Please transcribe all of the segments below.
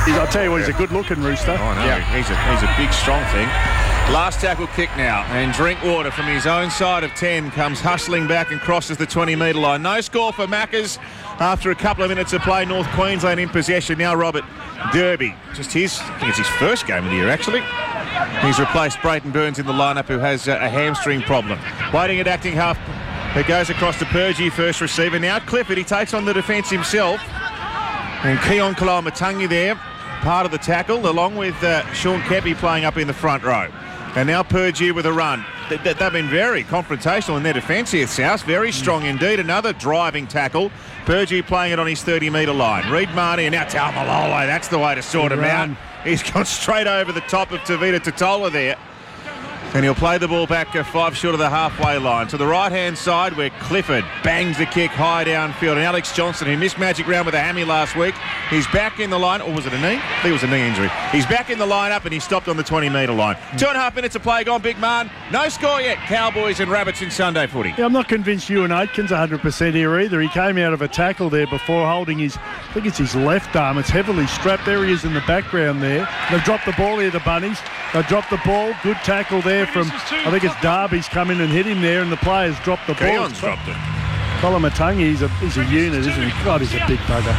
I'll tell you what, he's a good-looking rooster. Oh, no, yeah. He's a big, strong thing. Last tackle kick now, and Drinkwater from his own side of 10 comes hustling back and crosses the 20-metre line. No score for Maccas after a couple of minutes of play. North Queensland in possession. Now Robert Derby. I think it's his first game of the year, actually. He's replaced Brayton Burns in the lineup, who has a hamstring problem. Waiting at acting half. It goes across to Purgie, first receiver. Now Clifford, he takes on the defence himself. And Keon Kalamatangi there, part of the tackle, along with Sean Kepi playing up in the front row. And now Purgie with a run. They've been very confrontational in their defence here, South. Very strong indeed. Another driving tackle. Purgie playing it on his 30-metre line. Reed Marnie and now Taumalolo. That's the way to sort him out. He's gone straight over the top of Tavita Totola there. And he'll play the ball back 5 short of the halfway line. To the right-hand side where Clifford bangs the kick high downfield. And Alex Johnson, who missed Magic Round with a hammy last week, he's back in the line. Or was it a knee? I think it was a knee injury. He's back in the lineup and he stopped on the 20-metre line. 2.5 minutes of play gone, big man. No score yet. Cowboys and Rabbits in Sunday footy. Yeah, I'm not convinced Ewan Aitken's 100% here either. He came out of a tackle there before holding his, I think it's his left arm. It's heavily strapped. There he is in the background there. They've dropped the ball here, the Bunnies. They dropped the ball. Good tackle there from, I think it's Darby's come in and hit him there, and the players dropped the ball. Keon's dropped it. Kalamatangi, he's a unit, isn't he? God, he's a big bugger.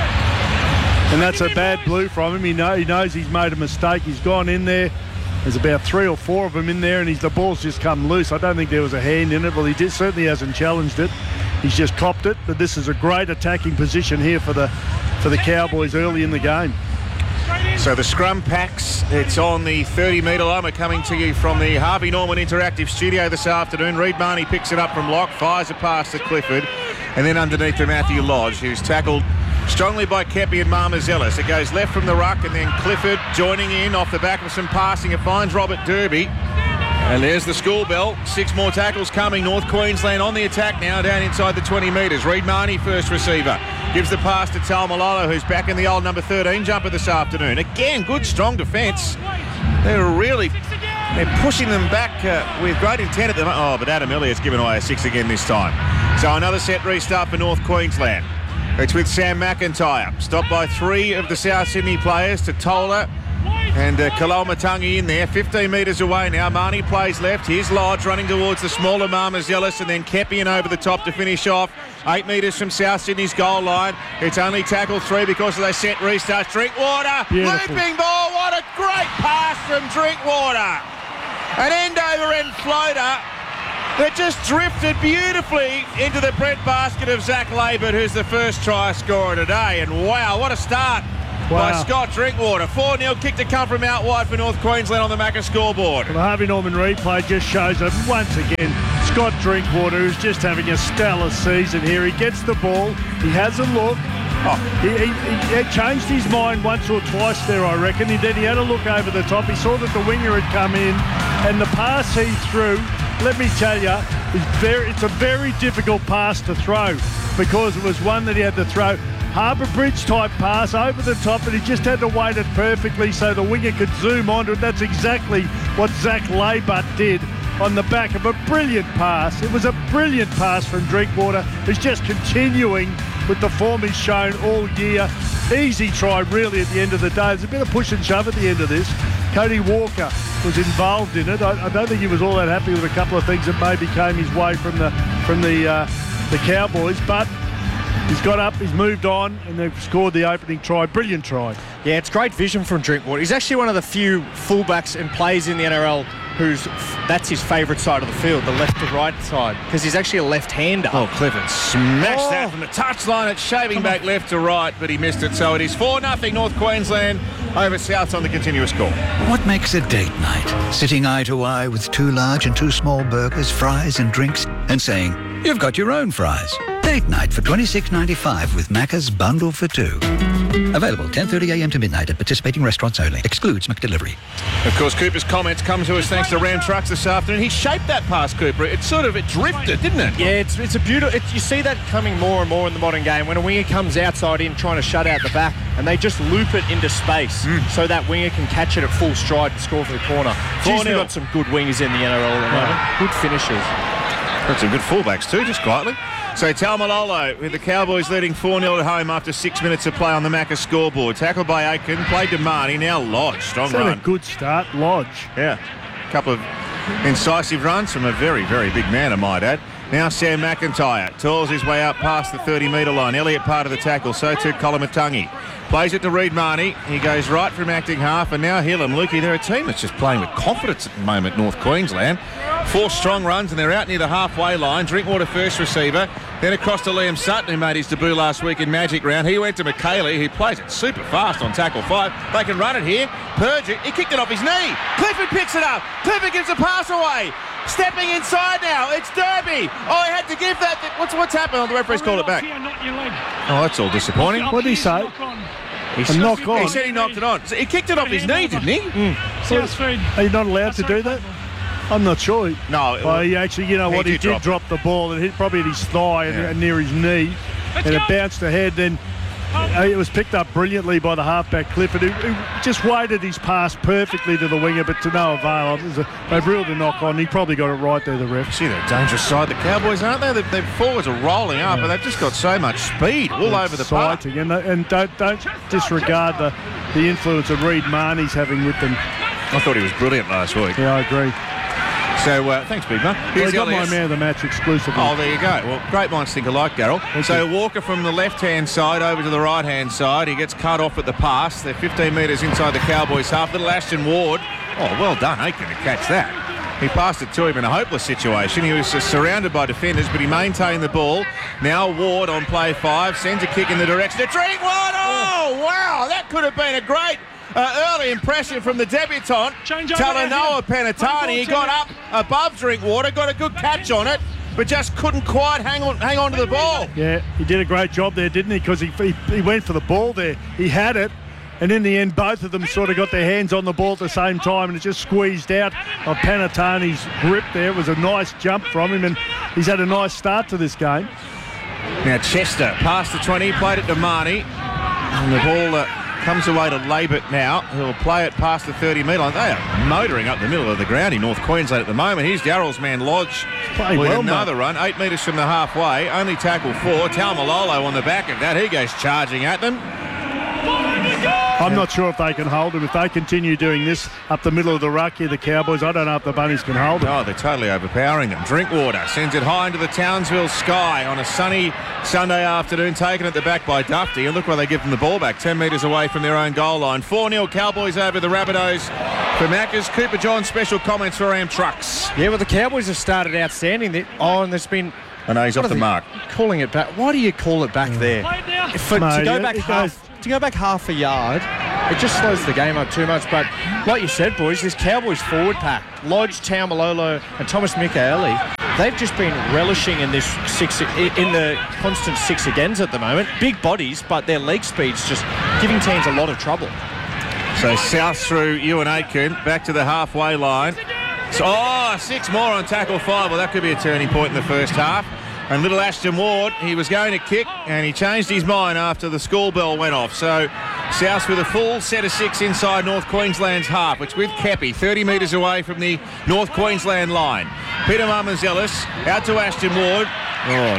And that's a bad blue from him. He knows he's made a mistake. He's gone in there. There's about 3 or 4 of them in there, and the ball's just come loose. I don't think there was a hand in it. Well, certainly hasn't challenged it. He's just copped it. But this is a great attacking position here for the Cowboys early in the game. So the scrum packs, it's on the 30-metre line. We're coming to you from the Harvey Norman Interactive Studio this afternoon. Reed Marnie picks it up from lock, fires a pass to Clifford, and then underneath to Matthew Lodge, who's tackled strongly by Kepi and Marmazellis. It goes left from the ruck, and then Clifford joining in off the back of some passing. It finds Robert Derby. And there's the school bell. 6 more tackles coming. North Queensland on the attack now, down inside the 20 metres. Reed Marnie, first receiver. Gives the pass to Taumalolo, who's back in the old number 13 jumper this afternoon. Again, good, strong defence. They're pushing them back with great intent at the moment. Oh, but Adam Elliott's given away a 6 again this time. So another set restart for North Queensland. It's with Sam McIntyre. Stopped by 3 of the South Sydney players. Totola and Kalamatangi in there. 15 metres away now. Marnie plays left. Here's Lodge running towards the smaller Marmazellis, and then Kepian over the top to finish off. 8 metres from South Sydney's goal line. It's only tackle 3 because of those set restarts. Drinkwater, beautiful. Looping ball. What a great pass from Drinkwater. An end-over-end floater that just drifted beautifully into the breadbasket of Zach Labert, who's the first try scorer today. And wow, what a start. By Scott Drinkwater. 4-0 kick to come from out wide for North Queensland on the Macca scoreboard. Well, the Harvey Norman replay just shows that once again, Scott Drinkwater, who's just having a stellar season here. He gets the ball. He has a look. He changed his mind once or twice there, I reckon. Then he had a look over the top. He saw that the winger had come in, and the pass he threw, let me tell you, it's a very difficult pass to throw because it was one that he had to throw. Harbour Bridge type pass over the top, and he just had to wait it perfectly so the winger could zoom onto it. That's exactly what Zach Labert did on the back of a brilliant pass. It was a brilliant pass from Drinkwater, who's just continuing with the form he's shown all year. Easy try, really, at the end of the day. There's a bit of push and shove at the end of this. Cody Walker was involved in it. I don't think he was all that happy with a couple of things that maybe came his way from the Cowboys, but he's got up, he's moved on, and they've scored the opening try. Brilliant try. Yeah, it's great vision from Drinkwater. He's actually one of the few fullbacks and players in the NRL that's his favourite side of the field, the left to right side, because he's actually a left-hander. Oh, Clifford smashed that from the touchline. It's shaving back left to right, but he missed it. So it is 4-0 North Queensland over Souths on the continuous score. What makes a date night? Sitting eye to eye with 2 large and 2 small burgers, fries and drinks, and saying, you've got your own fries. Date night for $26.95 with Macca's Bundle for 2. Available 10:30am to midnight at participating restaurants only. Excludes McDelivery. Of course, Cooper's comments come to us thanks to Ram Trucks this afternoon. He shaped that pass, Cooper. It drifted, didn't it? Yeah, it's a beautiful... you see that coming more and more in the modern game when a winger comes outside in trying to shut out the back, and they just loop it into space so that winger can catch it at full stride and score for the corner. We've got some good wingers in the NRL at the moment. Good finishers. Got some good fullbacks too, just quietly. So Taumalolo with the Cowboys leading 4-0 at home after 6 minutes of play on the Macca scoreboard. Tackled by Aitken, played to Marnie, now Lodge. Strong It's had run. a good start, Lodge. Yeah, a couple of incisive runs from a very, very big man, I might add. Now Sam McIntyre toils his way up past the 30-metre line. Elliott part of the tackle, so too Kolomatangi. Plays it to Reid Marnie. He goes right from acting half, and now Hillam. Lukey, they're a team that's just playing with confidence at the moment, North Queensland. 4 strong runs, and they're out near the halfway line. Drinkwater first receiver, then across to Liam Sutton, who made his debut last week in Magic Round. He went to McKaylee, who plays it super fast on tackle 5. They can run it here. Purge it. He kicked it off his knee. Clifford picks it up. Clifford gives a pass away. Stepping inside now. It's Derby. Oh, he had to give that. What's happened? The referee's called it back. Oh, that's all disappointing. What did he say? He knock on. He said he knocked it on. So he kicked it off his knee, didn't he? Are you not allowed to do that? I'm not sure. No. Well, he actually, you know what, he did drop the ball and hit probably at his thigh and near his knee, and it bounced ahead. Then it was picked up brilliantly by the halfback Clifford, who just weighted his pass perfectly to the winger, but to no avail. They've reeled a knock on. He probably got it right there, the ref. See, they're a dangerous side, the Cowboys, aren't they? Their forwards are rolling up, and they've just got so much speed all over the park. And don't disregard the influence that Reid Marnie's having with them. I thought he was brilliant last week. Yeah, I agree. So, thanks, Big Man. Well, he got my man of the match exclusively. Oh, there you go. Well, great minds think alike, Daryl. So Walker from the left-hand side over to the right-hand side. He gets cut off at the pass. They're 15 metres inside the Cowboys' half. Little Ashton Ward. Oh, well done, Aitken, to catch that. He passed it to him in a hopeless situation. He was surrounded by defenders, but he maintained the ball. Now Ward on play 5 sends a kick in the direction of Drinkwater. Oh, wow, that could have been a great early impression from the debutant, Talanoa Penatani. He got up above Drinkwater, got a good catch on it, but just couldn't quite hang on to the ball. Yeah, he did a great job there, didn't he? Because he went for the ball there. He had it, and in the end, both of them sort of got their hands on the ball at the same time, and it just squeezed out of Penatani's grip there. It was a nice jump from him, and he's had a nice start to this game. Now Chester past the 20, played it to Marnie, and the ball comes away to Labert now. He'll play it past the 30-metre line. They are motoring up the middle of the ground in North Queensland at the moment. Here's Darrell's man Lodge with another run. 8 metres from the halfway. Only tackle 4. Taumalolo on the back of that. He goes charging at them. I'm not sure if they can hold him. If they continue doing this up the middle of the ruck here, the Cowboys, I don't know if the Bunnies can hold him. Oh, they're totally overpowering them. Drinkwater sends it high into the Townsville sky on a sunny Sunday afternoon, taken at the back by Dufty. And look where they give them the ball back, 10 metres away from their own goal line. 4-0 Cowboys over the Rabbitohs for Maccas. Cooper John, special comments for Ram Trucks. Yeah, well, the Cowboys have started outstanding. And there's been... I know he's off the mark. Calling it back. Why do you call it back there? To go back half a yard, it just slows the game up too much. But like you said, boys, this Cowboys forward pack, Lodge, Taumalolo and Thomas Mikaeli, they've just been relishing in this in the constant 6 agains at the moment. Big bodies, but their leg speed's just giving teams a lot of trouble. So South through Ewan Aitken, back to the halfway line. So, 6 more on tackle 5. Well, that could be a turning point in the first half. And little Ashton Ward, he was going to kick and he changed his mind after the school bell went off. So South with a full set of 6 inside North Queensland's half, which with Kepi 30 metres away from the North Queensland line. Peter Marmanzelis out to Ashton Ward. Oh,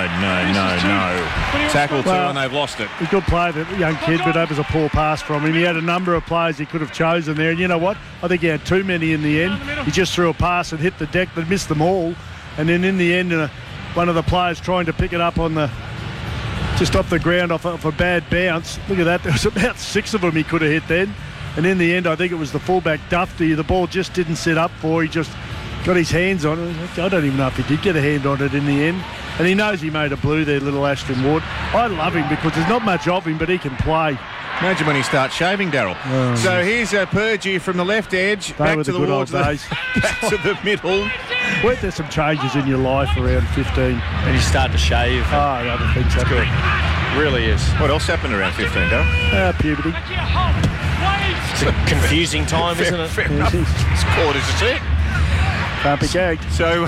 no. Tackle 2 and they've lost it. He could play the young kid, but that was a poor pass from him. He had a number of players he could have chosen there. And you know what? I think he had too many in the end. He just threw a pass and hit the deck, but missed them all. And then in the end, one of the players trying to pick it up on just off the ground off a bad bounce. Look at that. There was about 6 of them he could have hit then. And in the end, I think it was the fullback Dufty. The ball just didn't set up for. He just got his hands on it. I don't even know if he did get a hand on it in the end. And he knows he made a blue there, little Ashton Ward. I love him because there's not much of him, but he can play. Imagine when he starts shaving, Daryl. Oh, so here's Purdue from the left edge, back to the wards, back to the middle. Weren't there some changes in your life around 15? And you start to shave. Oh, other things. It's good. Really is. What else happened around 15, Daryl? Puberty. It's a confusing time, isn't it? Fair enough. It's quarters to 10. Can't be gagged. So,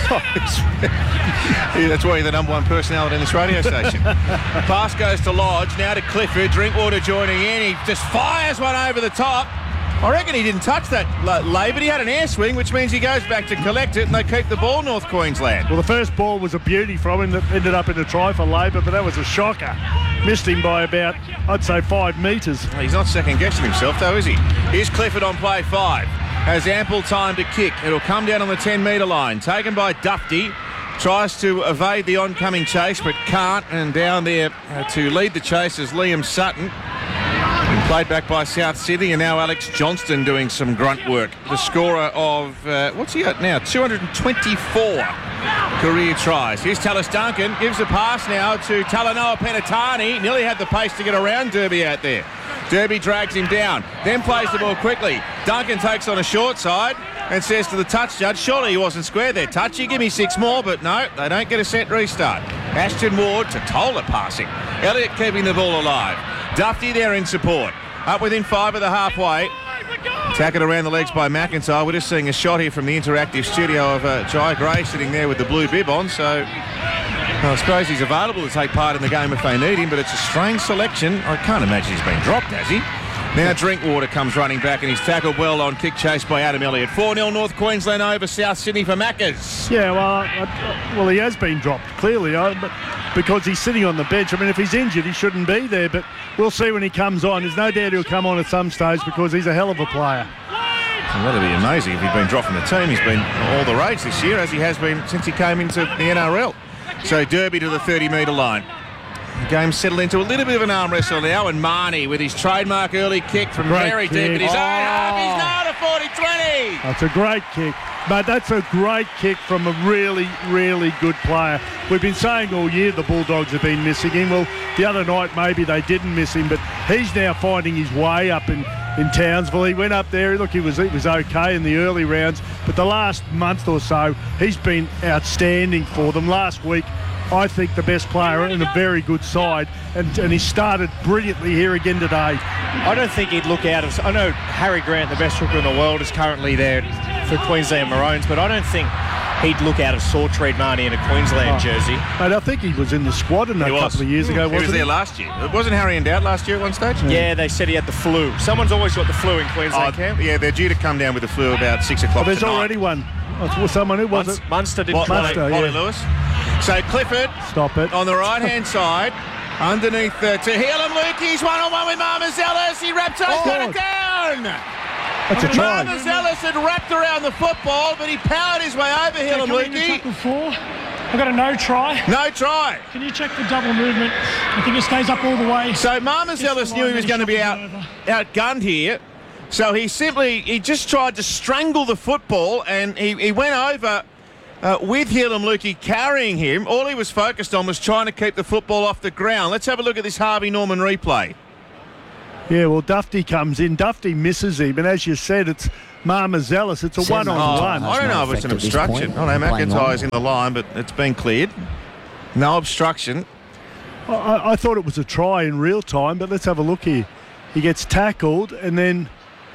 that's why you're the number 1 personality in this radio station. Pass goes to Lodge, now to Clifford. Drinkwater joining in. He just fires one over the top. I reckon he didn't touch that lay, but he had an air swing, which means he goes back to collect it and they keep the ball, North Queensland. Well, the first ball was a beauty from him that ended up in a try for Labor, but that was a shocker. Missed him by about, I'd say, 5 metres. He's not second-guessing himself, though, is he? Here's Clifford on play 5. Has ample time to kick. It'll come down on the 10-metre line. Taken by Dufty. Tries to evade the oncoming chase, but can't. And down there to lead the chase is Liam Sutton. Played back by South Sydney, and now Alex Johnston doing some grunt work. The scorer of, what's he at now? 224 career tries. Here's Tallis Duncan. Gives a pass now to Talanoa Penatani. Nearly had the pace to get around Derby out there. Derby drags him down, then plays the ball quickly. Duncan takes on a short side and says to the touch judge, surely he wasn't square there, touchy, give me 6 more, but no, they don't get a set restart. Ashton Ward to Tola passing. Elliott keeping the ball alive. Dufty there in support. Up within 5 of the halfway. Tackled around the legs by McIntyre. We're just seeing a shot here from the interactive studio of Jai Gray sitting there with the blue bib on, so I suppose he's available to take part in the game if they need him, but it's a strange selection. I can't imagine he's been dropped, has he? Now Drinkwater comes running back and he's tackled well on kick chase by Adam Elliott. 4-0 North Queensland over South Sydney for Maccas. Yeah, well, he has been dropped, clearly, but because he's sitting on the bench. I mean, if he's injured, he shouldn't be there, but we'll see when he comes on. There's no doubt he'll come on at some stage because he's a hell of a player. Well, that'd be amazing if he'd been dropped from the team. He's been all the rage this year, as he has been since he came into the NRL. So Derby to the 30-metre line. The game settled into a little bit of an arm wrestle now, and Marnie with his trademark early kick from very deep in his own half. He's now to 40-20. That's a great kick. But that's a great kick from a really, really good player. We've been saying all year the Bulldogs have been missing him. Well, the other night maybe they didn't miss him, but he's now finding his way up in Townsville. He went up there. Look, he was okay in the early rounds, but the last month or so he's been outstanding for them. Last week, I think the best player in a very good side, and he started brilliantly here again today. I don't think he'd look out of... I know Harry Grant, the best hooker in the world, is currently there for Queensland Maroons, but I don't think he'd look out of Sawtree Marnie in a Queensland jersey. Mate, I think he was in the squad a couple of years ago, wasn't he? He was there last year. Wasn't Harry Endowed last year at one stage? Yeah, they said he had the flu. Someone's always got the flu in Queensland camp. Yeah, they're due to come down with the flu about 6 o'clock there's tonight. already one. Someone who was it? Munster didn't play. Polly Lewis. So Clifford Stop it. on the right-hand side, underneath to Helam Lukey. He's one-on-one with Marmazelis. He wraps it, got it down. That's a try. Marmazelis had wrapped around the football, but he powered his way over Helam Lukey. I've got a no try. No try. Can you check the double movement? I think it stays up all the way. So Marmazelis knew he was going to be outgunned here. So he just tried to strangle the football, and he went over with Helam Lukey carrying him. All he was focused on was trying to keep the football off the ground. Let's have a look at this Harvey Norman replay. Yeah, well, Dufty comes in. Dufty misses him, and as you said, it's Marmazelis. It's a one-on-one. I don't know if it's an obstruction. I know McIntyre's in the line, but it's been cleared. No obstruction. I thought it was a try in real time, but let's have a look here. He gets tackled, and then...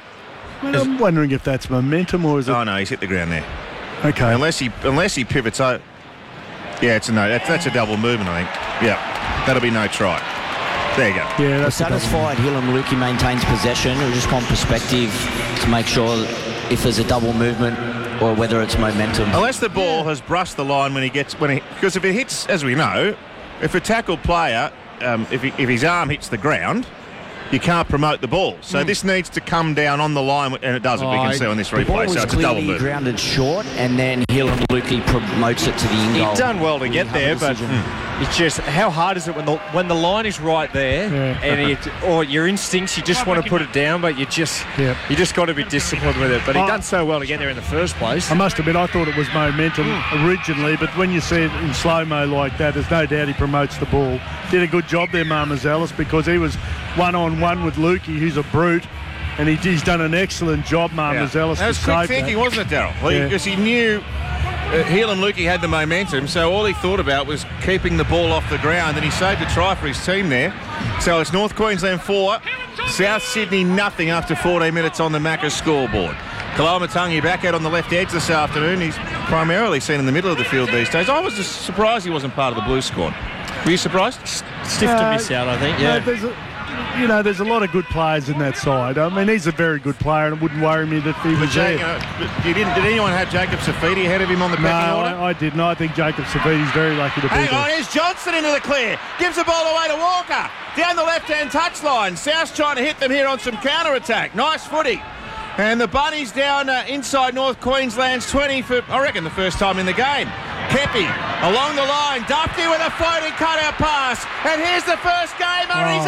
I'm wondering if that's momentum or is it... Oh, no, he's hit the ground there. Okay. Unless he pivots out. Yeah, it's a no. That's a double movement, I think. Yeah, that'll be no try. There you go. Yeah, that's satisfied Helam Lukey maintains possession. We just want perspective to make sure if there's a double movement or whether it's momentum. Unless the ball has brushed the line because if it hits, as we know, if a tackled player, if his arm hits the ground, you can't promote the ball. So this needs to come down on the line, and it doesn't. We can see on this replay. So it's a double move. Grounded short, and then Helam Lukey promotes it to the in goal. He's done well to get there, but it's just how hard is it when the line is right there, and your instincts, you just want to put it down, but you just got to be disciplined with it. But he done so well to get there in the first place. I must admit, I thought it was momentum originally, but when you see it in slow-mo like that, there's no doubt he promotes the ball. Did a good job there, Marmazelis, because he was one-on-one with Lukey, who's a brute, and he's done an excellent job, Marmazelis. That was quick thinking, wasn't it, Daryl? Because he knew Helam Lukey had the momentum, so all he thought about was keeping the ball off the ground, and he saved a try for his team there. So it's North Queensland 4, South Sydney nothing after 14 minutes on the Maccas scoreboard. Kaloamatangi back out on the left edge this afternoon. He's primarily seen in the middle of the field these days. I was just surprised he wasn't part of the Blue squad. Were you surprised? Stiff to miss out, I think. Yeah. you know, there's a lot of good players in that side. I mean, he's a very good player, and it wouldn't worry me that he was there. Did anyone have Jacob Safidi ahead of him on the pecking order? No, I didn't. I think Jacob Safidi's very lucky to be there. Hang on, here's Johnson into the clear. Gives the ball away to Walker. Down the left-hand touchline. South's trying to hit them here on some counter-attack. Nice footy. And the Bunnies down inside North Queensland's 20 for, I reckon, the first time in the game. Kepi along the line. Dufty with a floating cutout pass. And here's the first gamer. He's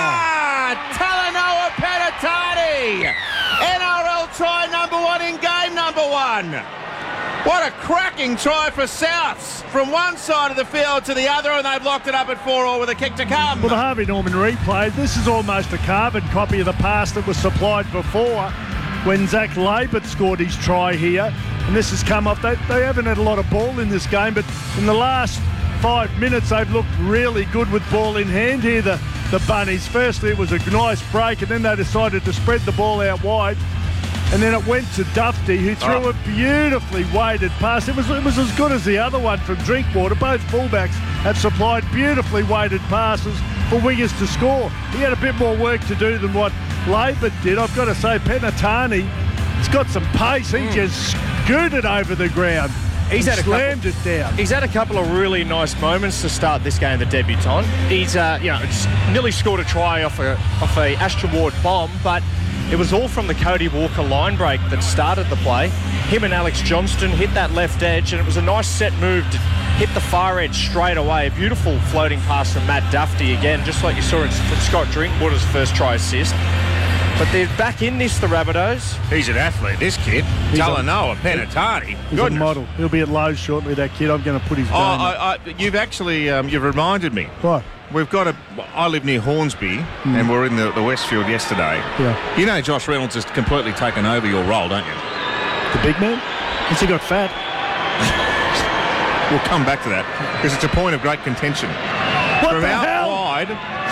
over! Talanoa Penatani. NRL try number 1 in game number 1. What a cracking try for Souths from one side of the field to the other, and they've locked it up at 4-4 with a kick to come. Well, the Harvey Norman replay, this is almost a carbon copy of the pass that was supplied before when Zach Labert scored his try here. And this has come off. They haven't had a lot of ball in this game, but in the last 5 minutes, they've looked really good with ball in hand here, the Bunnies. Firstly, it was a nice break, and then they decided to spread the ball out wide. And then it went to Dufty, who threw a beautifully weighted pass. It was as good as the other one from Drinkwater. Both fullbacks have supplied beautifully weighted passes for wingers to score. He had a bit more work to do than what Labert did. I've got to say, Penatani, he's got some pace. He just scooted over the ground. Slammed it down. He's had a couple of really nice moments to start this game, the debutant. He's just nearly scored a try off a Ashton Ward bomb, but it was all from the Cody Walker line break that started the play. Him and Alex Johnston hit that left edge, and it was a nice set move to hit the far edge straight away. A beautiful floating pass from Matt Dufty again, just like you saw it from Scott Drinkwater's first try assist. But they're back in this, the Rabbitohs. He's an athlete, this kid. Talanoa Penatani. He's a model. He'll be at Lowe's shortly, that kid. I'm going to put his name. You've actually, you've reminded me. What? We've got I live near Hornsby, and we're in the Westfield yesterday. Yeah. You know Josh Reynolds has completely taken over your role, don't you? The big man? Has he got fat? We'll come back to that, because it's a point of great contention. What From the out hell? wide,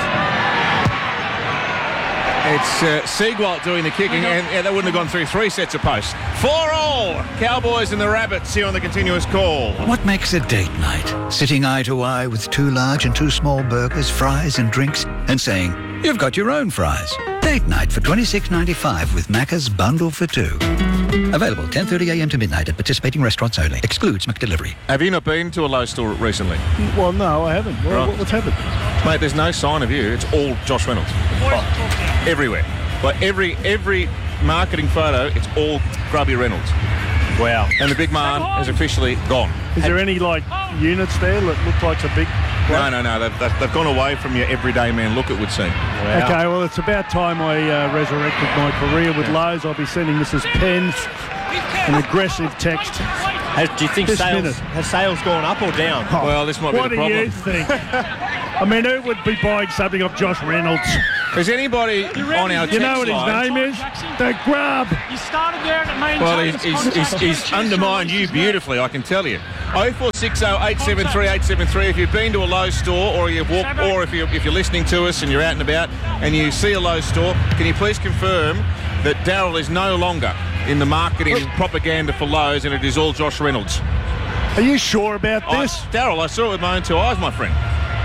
it's Siegwalt doing the kicking, and that wouldn't have gone through 3 sets of posts. 4-4, Cowboys and the Rabbits here on the continuous call. What makes a date night? Sitting eye to eye with 2 large and 2 small burgers, fries and drinks, and saying, you've got your own fries. Date night for $26.95 with Macca's Bundle for 2. Available 10:30am to midnight at participating restaurants only. Excludes McDelivery. Have you not been to a Lowe's store recently? Well, no, I haven't. What's happened? Mate, there's no sign of you. It's all Josh Reynolds. Everywhere. Like every marketing photo, it's all Grubby Reynolds. Wow. And the big man is officially gone. Is there any, units there that look like a big... No. They've gone away from your everyday man look, it would seem. Wow. Okay, well, it's about time I resurrected my career with Lowe's. I'll be sending Mrs. Penn an aggressive text. Do you think has sales gone up or down? Oh, well, this might be the problem. What do you think? I mean, who would be buying something off Josh Reynolds? Is anybody on our text You know what his line? name is? The Grub. You started there and it Well, he's undermined you beautifully, I can tell you. 0460 873 873. If you've been to a Lowe's store, or you've walked, or if you're listening to us and you're out and about and you see a Lowe's store, can you please confirm that Darryl is no longer in the marketing propaganda for Lowe's, and it is all Josh Reynolds? Are you sure about this? Darryl, I saw it with my own 2 eyes, my friend.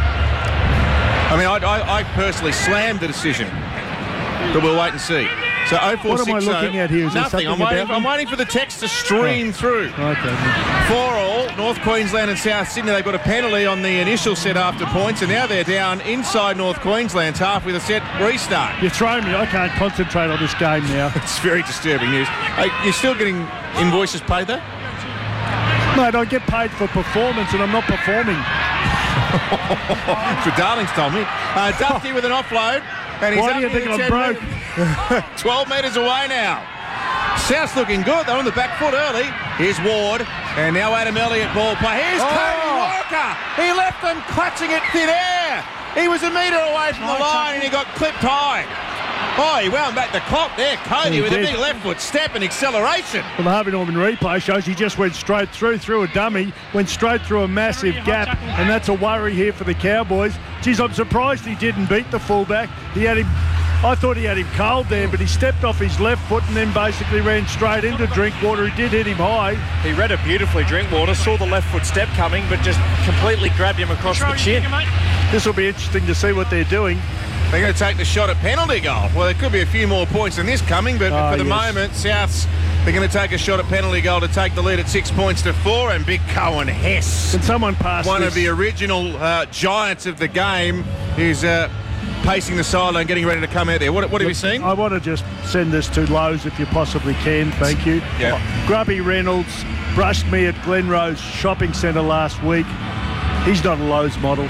I mean, I personally slammed the decision, but we'll wait and see. So 0460. What am I looking at here? Is there nothing. something I'm waiting for the text to stream through. Okay. 4-4, North Queensland and South Sydney. They've got a penalty on the initial set after points, and now they're down inside North Queensland's half with a set restart. You're throwing me. I can't concentrate on this game now. It's very disturbing news. Hey, you're still getting invoices paid, though? Mate, I get paid for performance, and I'm not performing. That's what Darling's told me. Dufty with an offload. And he's Why do you think I'm broke? 12 metres away now. South's looking good. They're on the back foot early. Here's Ward. And now Adam Elliott ball play. Here's Cody Walker. He left them clutching at thin air. He was a metre away from the line and he got clipped high. Oh, he wound back the clock there, Cody, with a big left foot step and acceleration. Well, the Harvey Norman replay shows he just went straight through a dummy, went straight through a massive gap, and that's a worry here for the Cowboys. Geez, I'm surprised he didn't beat the fullback. I thought he had him cold there, but he stepped off his left foot and then basically ran straight into Drinkwater. He did hit him high. He read it beautifully, Drinkwater, saw the left foot step coming, but just completely grabbed him across the chin. This will be interesting to see what they're doing. They're going to take the shot at penalty goal. Well, there could be a few more points than this coming, but for the moment, Souths, they're going to take a shot at penalty goal to take the lead at 6 points to 4, and big Cohen Hess, Can someone pass one this? of the original giants of the game, is pacing the sideline, getting ready to come out there. What have you seen? I want to just send this to Lowe's if you possibly can. Thank you. Yeah. Grubby Reynolds brushed me at Glenrose Shopping Centre last week. He's not a Lowe's model.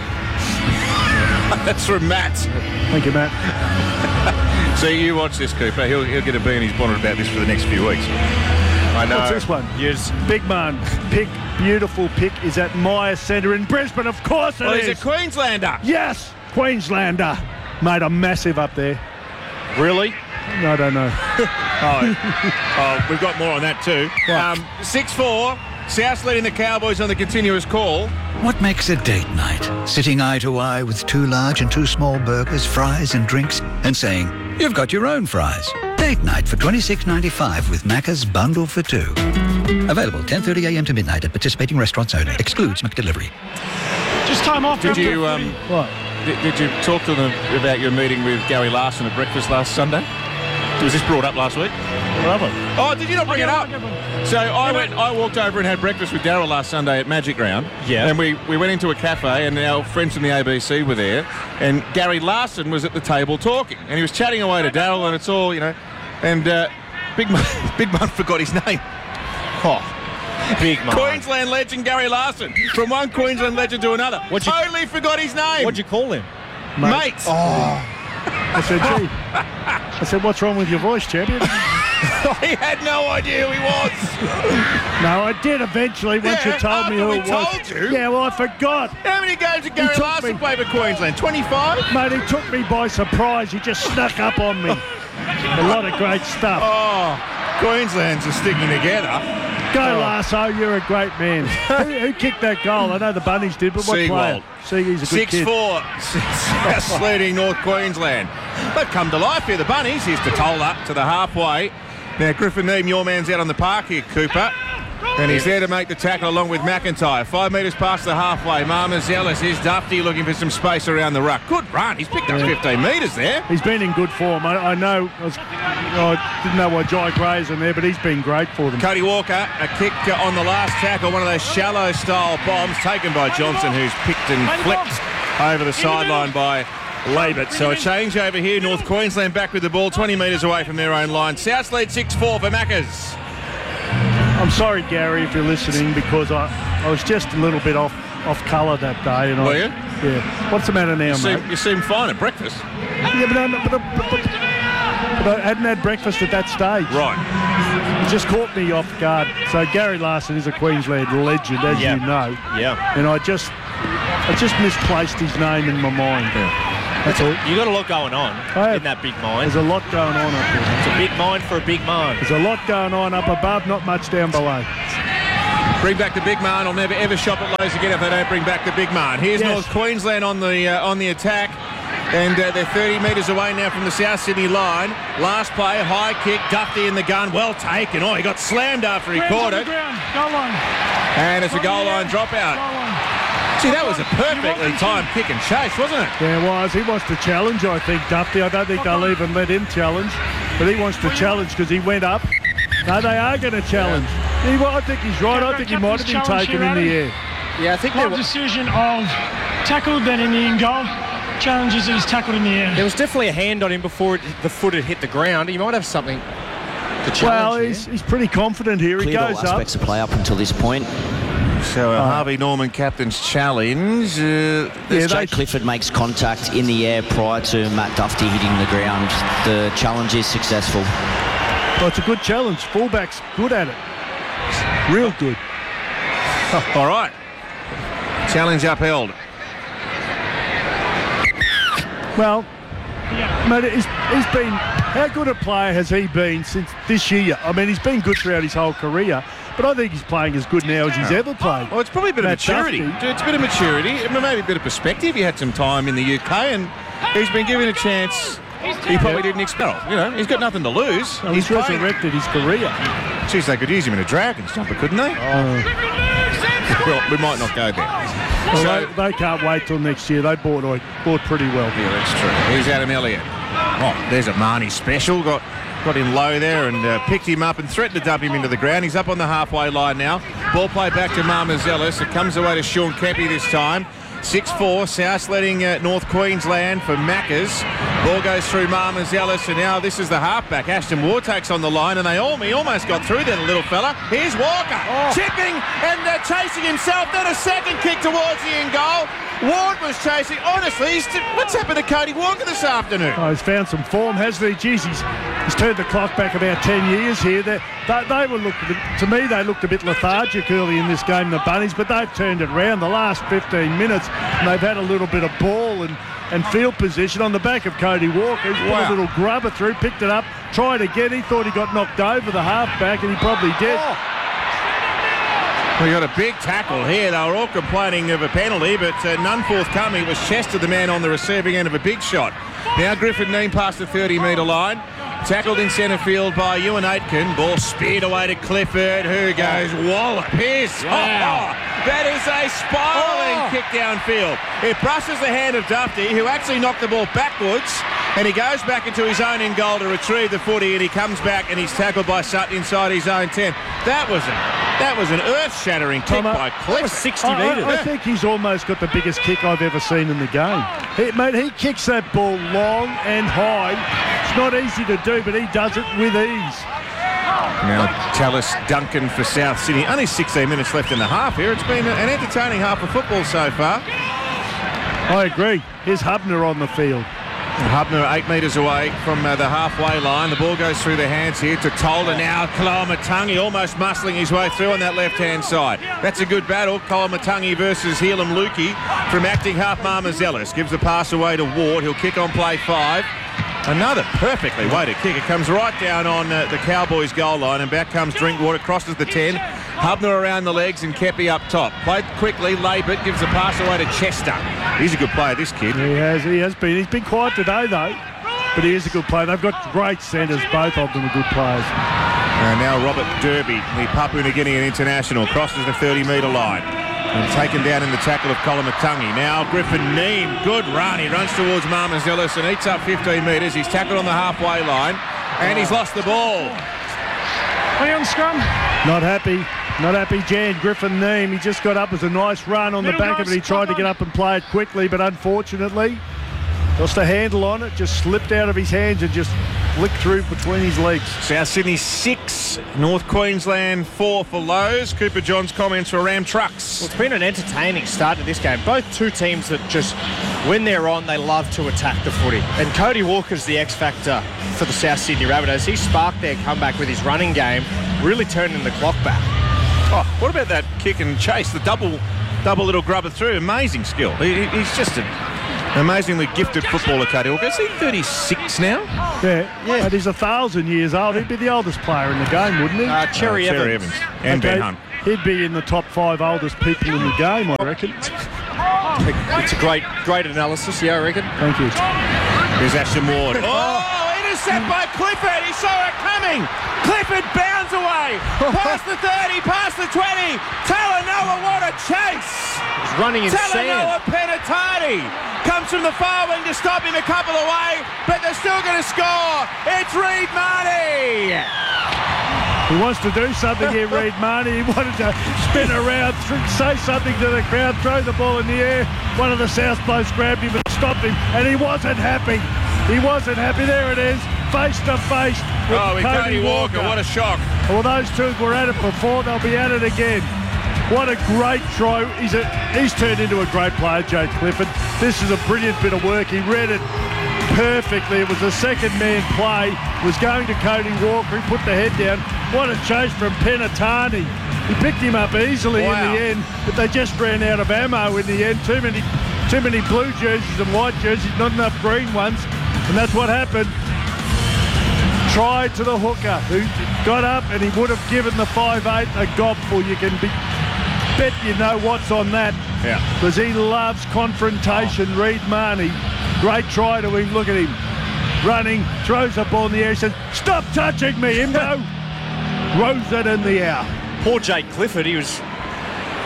That's from Matt. Thank you, Matt. So you watch this, Cooper. He'll get a bee in his bonnet about this for the next few weeks. I know. What's this one? Yes. Big man. Pick. Beautiful pick is at Myer Centre in Brisbane. Of course it is. Well, he's a Queenslander. Yes, Queenslander. Made a massive up there. Really? No, I don't know. We've got more on that too. 6-4. South leading the Cowboys on the continuous call. What makes a date night? Sitting eye to eye with 2 large and 2 small burgers, fries and drinks, and saying, you've got your own fries. Date night for $26.95 with Macca's Bundle for 2. Available 10:30 a.m. to midnight at participating restaurants only. Excludes McDelivery. Just time off. Did you What? did you talk to them about your meeting with Gary Larson at breakfast last Sunday? Was this brought up last week? Love it. Oh, did you not bring it up? So I walked over and had breakfast with Darryl last Sunday at Magic Round. Yeah. And we went into a cafe, and our friends from the ABC were there, and Gary Larson was at the table talking, and he was chatting away to Darryl, and it's all, and Big Man forgot his name. Oh, big man. Queensland legend Gary Larson. From one Queensland legend to another. Totally forgot his name. What'd you call him? Mate. I said, gee. I said, what's wrong with your voice, champion? He had no idea who he was. No, I did eventually once you told me who it was. Told you? Yeah, well, I forgot. How many games did Gary took Larson me. play for Queensland? 25? Mate, he took me by surprise. He just snuck up on me. A lot of great stuff. Oh, Queensland's are sticking together. Go, Lasso, you're a great man. Who kicked that goal? I know the Bunnies did, but what player? He's a good kid. 6-4. South leading North Queensland. They've come to life here, the Bunnies. Here's Totola to the halfway. Now, Griffin Neame, your man's out on the park here, Cooper. And he's there to make the tackle along with McIntyre. 5 metres past the halfway. Marmazelis. Here's Dufty looking for some space around the ruck. Good run. He's picked up 15 metres there. He's been in good form. I know. I didn't know why Jai Gray's in there, but he's been great for them. Cody Walker, a kick on the last tackle. One of those shallow style bombs taken by Johnson, who's picked and flicked over the sideline by Labert. So a change over here. North Queensland back with the ball 20 metres away from their own line. South lead 6-4 for Maccas. I'm sorry, Gary, if you're listening, because I was just a little bit off colour that day. And Were you? Yeah. What's the matter now, mate? You seem fine at breakfast. Yeah, but I hadn't had breakfast at that stage. Right. It just caught me off guard. So Gary Larson is a Queensland legend, as you know. Yeah. And I just misplaced his name in my mind. That's all. You got a lot going on in that big mine. There's a lot going on up there. It's a big mine for a big mine. There's a lot going on up above, not much down below. Bring back the big man. I'll never ever shop at Lowe's again if they don't bring back the big man. Here's North Queensland on the attack. And they're 30 metres away now from the South Sydney line. Last play, high kick, Dufty in the gun, well taken. Oh, he got slammed after he caught it. Goal line. And it's a goal line dropout. See, that was a perfectly timed kick and chase, wasn't it? Yeah, it was. He wants to challenge, I think, Dufty. I don't think they'll even let him challenge. But he wants to challenge because he went up. No, they are going to challenge. I think he's right. I think he might have been taken in the air. Yeah, I think Live decision of tackled, then in the in goal. Challenges that he's tackled in the air. there was definitely a hand on him before the foot had hit the ground. He might have something to challenge. Well, he's pretty confident here. He Cleared goes all up. aspects of play up until this point. So Harvey Norman captain's challenge. Jake Clifford makes contact in the air prior to Matt Dufty hitting the ground. The challenge is successful. Well, it's a good challenge. Fullback's good at it. Real good. All right. Challenge upheld. Well, mate, he's been... How good a player has he been since this year? I mean, he's been good throughout his whole career, but I think he's playing as good now as he's ever played. Well, it's probably a bit of Matt maturity. Dufty. It's a bit of maturity, maybe a bit of perspective. He had some time in the UK and he's been given a chance he probably didn't expect. He's got nothing to lose. Well, he's resurrected his career. Jeez, they could use him in a Dragons jumper, couldn't they? Well, we might not go there. Well, they can't wait till next year. They bought pretty well. Yeah, that's true. Here's Adam Elliott. Oh, there's a Marnie special. Got him low there and picked him up and threatened to dump him into the ground. He's up on the halfway line now. Ball play back to Marmazelis. It comes away to Sean Kepi this time. 6-4, South letting North Queensland for Maccas. Ball goes through Marmazelis, and now this is the halfback. Ashton Ward takes on the line, and he almost got through that little fella. Here's Walker, chipping and chasing himself. Then a second kick towards the end goal. Ward was chasing. Honestly, what's happened to Cody Walker this afternoon? Oh, he's found some form, hasn't he? Jeez, he's turned the clock back about 10 years here. They looked a bit lethargic early in this game, the Bunnies, but they've turned it around the last 15 minutes, and they've had a little bit of ball and field position on the back of Cody Walker. He's put a little grubber through, picked it up, tried again. He thought he got knocked over the halfback, and he probably did. We got a big tackle here. They were all complaining of a penalty, but none forthcoming. It was Chester, the man on the receiving end of a big shot. Now Griffin Neame past the 30-metre line. Tackled in centre field by Ewan Aitken. Ball speared away to Clifford, who goes wallop. Here's that is a spiralling kick downfield. It brushes the hand of Dufty, who actually knocked the ball backwards, and he goes back into his own end goal to retrieve the footy, and he comes back and he's tackled by Sutton inside his own 10. That was an earth-shattering kick by Clifford. 60 metres. I think he's almost got the biggest kick I've ever seen in the game. He kicks that ball long and high. It's not easy to do, but he does it with ease. Now Tallis Duncan for South Sydney. Only 16 minutes left in the half here. It's been an entertaining half of football so far. I agree. Here's Hubner on the field. Hubner 8 metres away from the halfway line. The ball goes through the hands here to Tolder now. Koloamatangi almost muscling his way through on that left-hand side. That's a good battle. Koloamatangi versus Helam Lukey from acting half Marmazelis. Gives the pass away to Ward. He'll kick on play 5. Another perfectly weighted kick. It comes right down on the Cowboys' goal line, and back comes Drinkwater, crosses the 10. Hubner around the legs and Kepi up top. Played quickly. Labert gives the pass away to Chester. He's a good player, this kid. He has been. He's been quiet today, though, but he is a good player. They've got great centres. Both of them are good players. And now Robert Derby, the Papua New Guinea international, crosses the 30-metre line. And taken down in the tackle of Koloamatangi. Now Griffin Neame, good run. He runs towards Marmazelis and eats up 15 metres. He's tackled on the halfway line, and he's lost the ball. Play on scrum. Not happy, Jan. Griffin Neame, he just got up. It was a nice run on the back of it. He tried to get up and play it quickly, but unfortunately, lost a handle on it, just slipped out of his hands and just flicked through between his legs. South Sydney 6, North Queensland 4 for Lowe's. Cooper John's comments for Ram Trucks. Well, it's been an entertaining start to this game. Both two teams that just, when they're on, they love to attack the footy. And Cody Walker's the X factor for the South Sydney Rabbitohs. He sparked their comeback with his running game, really turning the clock back. Oh, what about that kick and chase? The double little grubber through. Amazing skill. He's just an amazingly gifted footballer, Cody Walker. Is he 36 now? Yeah. But he's 1,000 years old. He'd be the oldest player in the game, wouldn't he? Cherry Evans. And Ben Hunt. He'd be in the top 5 oldest people in the game, I reckon. It's a great analysis, yeah, I reckon. Thank you. Here's Ashton Ward. Intercept by Clifford. He saw it coming. Clifford bounds away. Past the 30, past the 20. Talanoa, what a chase. He's running in Talanoa sand. Penatati comes from the far wing to stop him a couple away, but they're still going to score. It's Reed Marnie. He wants to do something here, Reed Marnie. He wanted to spin around, say something to the crowd, throw the ball in the air. One of the South blokes grabbed him and stopped him, and he wasn't happy. There it is, face to face with Cody Walker. What a shock. Well, those two were at it before. They'll be at it again. What a great throw. He's turned into a great player, Jade Clifford. This is a brilliant bit of work. He read it perfectly. It was a second-man play. It was going to Cody Walker. He put the head down. What a chase from Penatani. He picked him up easily in the end, but they just ran out of ammo in the end. Too many blue jerseys and white jerseys, not enough green ones. And that's what happened. Tried to the hooker, who got up and he would have given the 5'8" a gobful. You can bet you know what's on that. Yeah. Because he loves confrontation. Reed Marnie, great try to him. Look at him. Running, throws the ball in the air. He says, "Stop touching me, Imbo." Throws it in the air. Poor Jake Clifford, he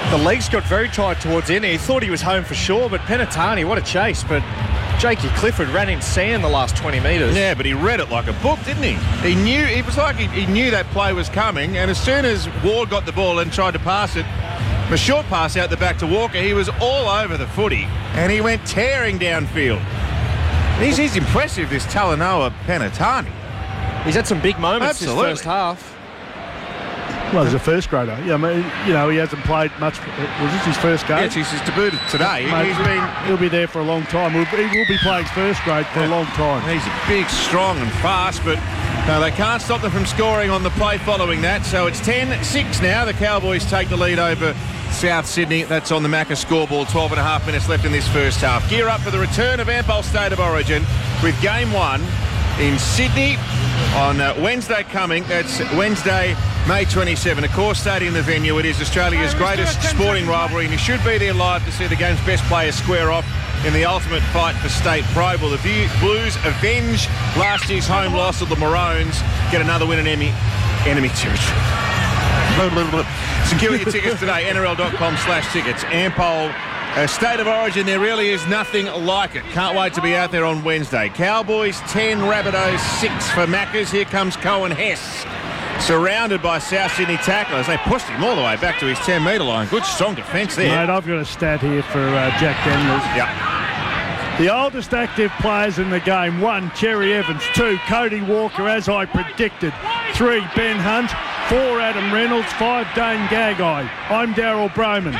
The legs got very tight towards the end. He thought he was home for sure, but Penatani, what a chase. But Jakey Clifford ran in sand the last 20 metres. Yeah, but he read it like a book, didn't he? He knew, it was like he knew that play was coming, and as soon as Ward got the ball and tried to pass it, a short pass out the back to Walker, he was all over the footy, and he went tearing downfield. He's impressive, this Talanoa Penatani. He's had some big moments this Absolutely. first half. Well, he's a first grader. Yeah, I mean, you know, he hasn't played much. Was this his first game? Yes, he's debuted today. He'll be there for a long time. He will be playing first grade for a long time. He's big, strong and fast, but no, they can't stop them from scoring on the play following that. So it's 10-6 now. The Cowboys take the lead over South Sydney. That's on the Macca scoreboard. 12 and a half minutes left in this first half. Gear up for the return of Ampol State of Origin with Game 1 in Sydney on Wednesday coming. That's Wednesday, May 27. Of course, Stadium, the venue. It is Australia's greatest sporting rivalry, and you should be there live to see the game's best players square off in the ultimate fight for state pride. Will the Blues avenge last year's home loss of the Maroons, get another win in enemy territory? Secure your tickets today, nrl.com/tickets. Ampol State of Origin, there really is nothing like it. Can't wait to be out there on Wednesday. Cowboys 10, Rabbitohs 6 for Maccas. Here comes Cohen Hess, surrounded by South Sydney tacklers. They pushed him all the way back to his 10-metre line. Good, strong defence there. Mate, I've got a stat here for Jack Daniels. Yeah. The oldest active players in the game: 1, Cherry Evans; 2, Cody Walker, as I predicted; 3, Ben Hunt; 4, Adam Reynolds; 5, Dane Gagai. I'm Daryl Broman.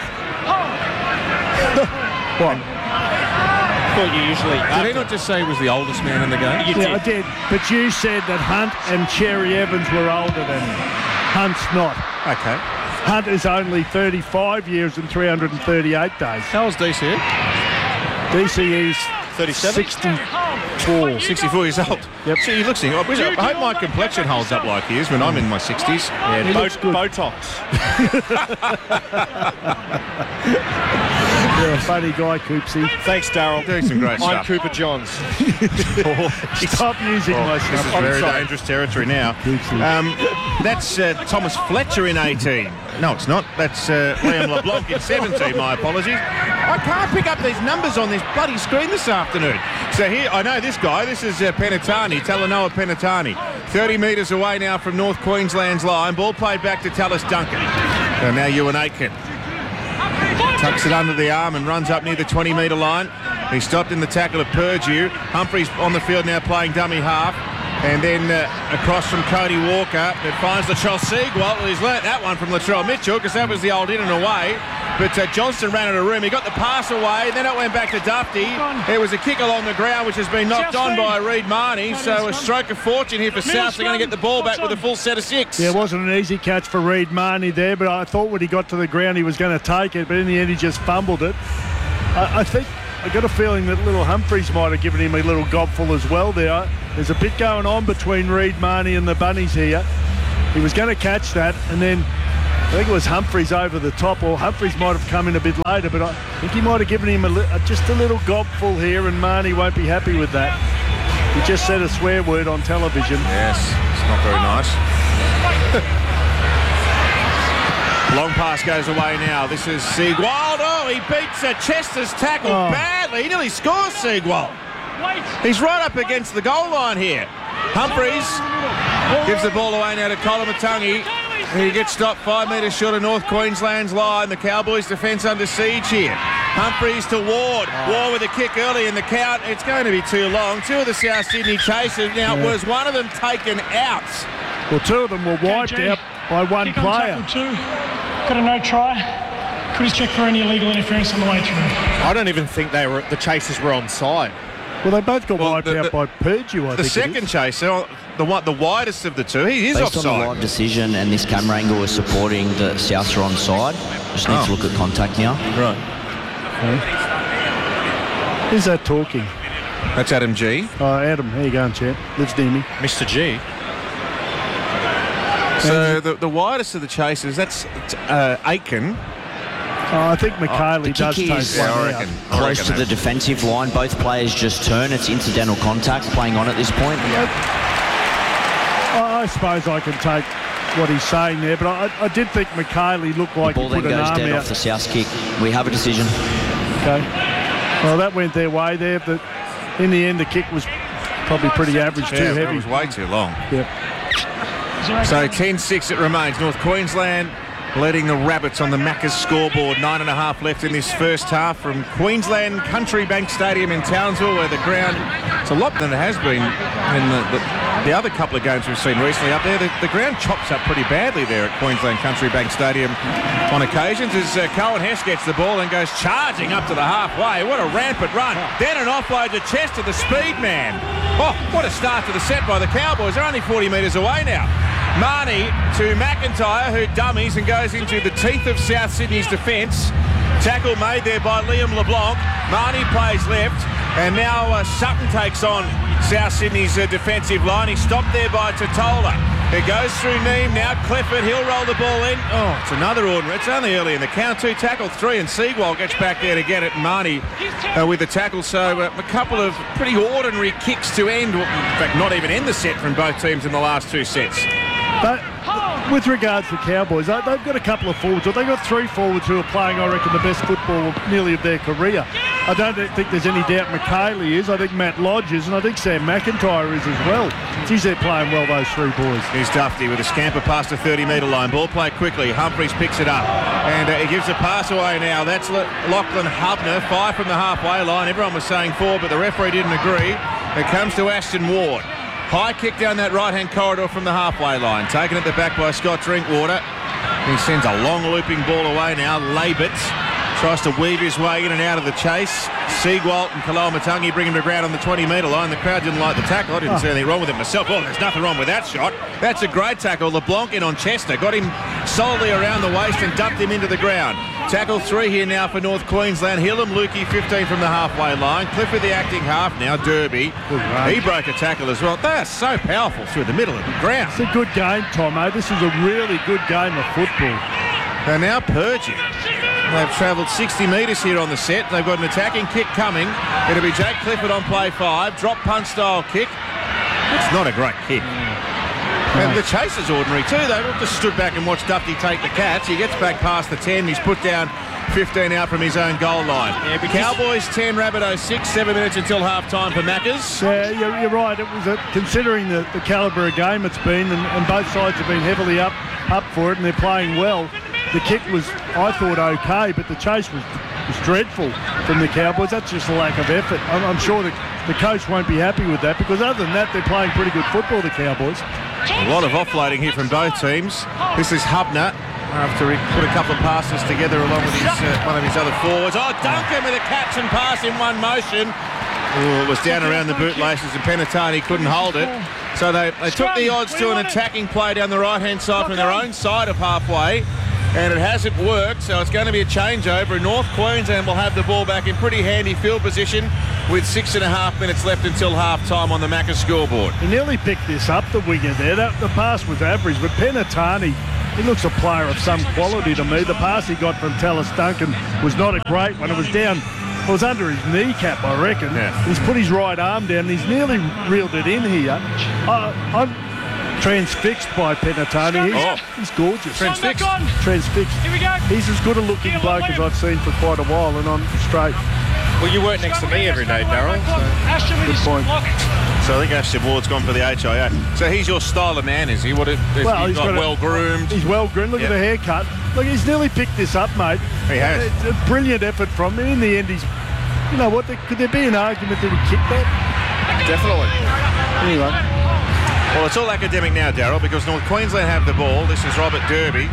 What? Thought you usually... Did he not just say he was the oldest man in the game? Yeah, I did. But you said that Hunt and Cherry Evans were older than him. Hunt's not. Okay. Hunt is only 35 years and 338 days. How old's DC? DCE's 37? 64. 64 years old. Yep. So he looks... I hope my complexion holds up like his when I'm in my 60s. Yeah, He looks good. Botox. You're a funny guy, Coopsy. Thanks, Daryl. Doing some great I'm stuff. Cooper Johns. Stop using my This is stuff. very dangerous territory now. That's Thomas Fletcher in 18. No, it's not. That's Liam LeBlanc in 17. My apologies. I can't pick up these numbers on this bloody screen this afternoon. So here, I know this guy. This is Penatani, Talanoa Penatani. 30 metres away now from North Queensland's line. Ball played back to Tallis Duncan. And now Ewan Aitken tucks it under the arm and runs up near the 20-metre line. He stopped in the tackle of Purdue. Humphries on the field now playing dummy half. And then across from Cody Walker, it finds Latrell Seagwalt. Well, he's learnt that one from Latrell Mitchell because that was the old in and away. But Johnston ran out of room. He got the pass away. Then it went back to Dufty. There was a kick along the ground which has been knocked on by Reed Marnie. So a stroke of fortune here for South. They're going to get the ball back with a full set of 6. Yeah, it wasn't an easy catch for Reed Marnie there, but I thought when he got to the ground he was going to take it, but in the end he just fumbled it. I think I got a feeling that little Humphries might have given him a little gobful as well there. There's a bit going on between Reed Marnie and the Bunnies here. He was going to catch that, and then I think it was Humphries over the top, or Humphries might have come in a bit later, but I think he might have given him just a little gobful here, and Marnie won't be happy with that. He just said a swear word on television. Yes, it's not very nice. Long pass goes away now. This is Seagwalt. Oh, he beats Chester's tackle badly. He nearly scores, Seagwalt. He's right up against the goal line here. Humphries gives the ball away now to Colamatungi. He gets stopped 5 metres short of North Queensland's line. The Cowboys' defence under siege here. Humphries to Ward. Ward with a kick early in the count. It's going to be too long. 2 of the South Sydney chasers. Now, was one of them taken out? Well, 2 of them were wiped out by one Kick on player. tackle 2. Got a no try. Could have checked for any illegal interference on the way through. I don't even think the chasers were on side. Well, they both got wiped out by Purdue, I think. The second chaser, the widest of the 2, he is Based offside. on the live decision and this camera angle is supporting the Souths are on side. Just need to look at contact now. Right. Who's that talking? That's Adam G. Oh, Adam. There you go, champ. Lives near me. Mr. G. So the widest of the chasers, that's Aitken. Oh, I think McKaylee does kick take is one I out. reckon. Close to the defensive line. Both players just turn. It's incidental contact playing on at this point. I suppose I can take what he's saying there, but I did think McKaylee looked like he Ball put then an goes arm dead out. off the South kick. We have a decision. Okay. Well, that went their way there, but in the end, the kick was probably pretty average, too It heavy. was way too long. Yep. So 10-6 it remains. North Queensland leading the Rabbits on the Macca's scoreboard. 9.5 left in this first half from Queensland Country Bank Stadium in Townsville, where the ground, it's a lot than it has been in the other couple of games we've seen recently up there. The ground chops up pretty badly there at Queensland Country Bank Stadium on occasions as Cohen Hess gets the ball and goes charging up to the halfway. What a rampant run. Then an offload to Chester, the speed man. Oh, what a start to the set by the Cowboys. They're only 40 metres away now. Marnie to McIntyre, who dummies and goes into the teeth of South Sydney's defence. Tackle made there by Liam LeBlanc. Marnie plays left, and now Sutton takes on South Sydney's defensive line. He's stopped there by Totola. It goes through Neem, now Clifford, he'll roll the ball in. Oh, it's another ordinary. It's only early in the count. 2 tackle 3, and Seagull gets back there to get it. Marnie with the tackle. So a couple of pretty ordinary kicks to end, in fact, not even end the set from both teams in the last 2 sets. But with regards to Cowboys, they've got a couple of forwards. They've got 3 forwards who are playing, I reckon, the best football nearly of their career. I don't think there's any doubt McKaylee is. I think Matt Lodge is, and I think Sam McIntyre is as well. Geez, they're playing well, those 3 boys. Here's Dufty with a scamper past the 30-metre line. Ball play quickly. Humphreys picks it up, and he gives a pass away now. That's Lachlan Hubner, 5 from the halfway line. Everyone was saying 4, but the referee didn't agree. It comes to Ashton Ward. High kick down that right-hand corridor from the halfway line. Taken at the back by Scott Drinkwater. He sends a long looping ball away now. Labitz tries to weave his way in and out of the chase. Seagwalt and Kaloamatangi bring him to ground on the 20-metre line. The crowd didn't like the tackle. I didn't see anything wrong with it myself. Oh, there's nothing wrong with that shot. That's a great tackle. LeBlanc in on Chester. Got him solidly around the waist and dumped him into the ground. Tackle 3 here now for North Queensland. Hillam Lukey, 15 from the halfway line. Clifford the acting half now. Derby. He broke a tackle as well. They are so powerful through the middle of the ground. It's a good game, Tomo. This is a really good game of football. They're now purging. They've travelled 60 metres here on the set. They've got an attacking kick coming. It'll be Jake Clifford on play 5. Drop punt style kick. It's not a great kick. And the chase is ordinary too. They just stood back and watched Dufty take the catch. He gets back past the 10. He's put down 15 out from his own goal line. Yeah, Cowboys 10, Rabbitohs 6, 7 minutes until half-time for Maccas. Yeah, you're right. It was considering the calibre of game it's been, and both sides have been heavily up for it, and they're playing well. The kick was, I thought, okay, but the chase was dreadful from the Cowboys. That's just a lack of effort. I'm sure the coach won't be happy with that, because other than that, they're playing pretty good football, the Cowboys. A lot of offloading here from both teams. This is Hubner after he put a couple of passes together along with one of his other forwards. Oh, Duncan with a catch and pass in one motion. Oh, it was down around the bootlaces and Penatani couldn't hold it. So they took the odds to an attacking play down the right-hand side from their own side of halfway. And it hasn't worked, so it's going to be a changeover. North Queensland will have the ball back in pretty handy field position with 6.5 minutes left until half-time on the Maccas scoreboard. He nearly picked this up, the winger there. The pass was average, but Penatani, he looks a player of some quality to me. The pass he got from Tallis Duncan was not a great one. It was down, it was under his kneecap, I reckon. Yeah. He's put his right arm down, and he's nearly reeled it in here. I'm transfixed by Penatani. He's gorgeous. Transfixed. Here we go. He's as good a looking bloke as I've seen for quite a while, and I'm straight. Well, you work next to me every day, Darryl. So. Good point. So I think Ashton Ward's gone for the HIA. So he's your style of man, is he? He's well-groomed. He's well-groomed. Look at the haircut. Look, he's nearly picked this up, mate. He has. It's a brilliant effort from him. In the end, you know what, could there be an argument that he kicked that? Definitely. Anyway. Well, it's all academic now, Darryl, because North Queensland have the ball. This is Robert Derby.